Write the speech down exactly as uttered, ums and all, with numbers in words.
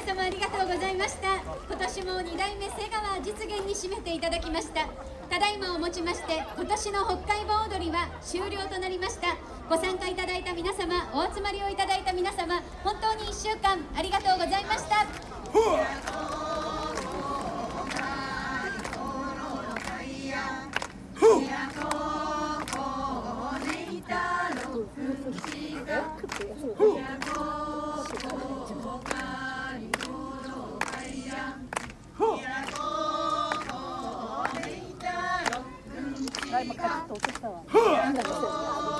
様ありがとうございました。今年もに代目瀬川実現に締めていただきました。ただいまをもちまして今年の北海道踊りは終了となりました。ご参加いただいた皆様、お集まりをいただいた皆様、本当にいっしゅうかんありがとうございました。